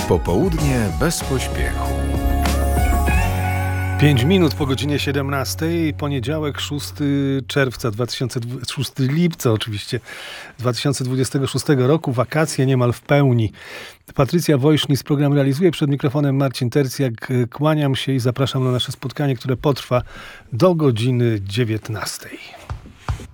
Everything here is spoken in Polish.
Popołudnie bez pośpiechu. 5 minut po godzinie 17, poniedziałek 6 czerwca, 6 lipca oczywiście, 2026 roku, wakacje niemal w pełni. Patrycja Wojsznis program realizuje, przed mikrofonem Marcin Tercjak. Kłaniam się i zapraszam na nasze spotkanie, które potrwa do godziny 19.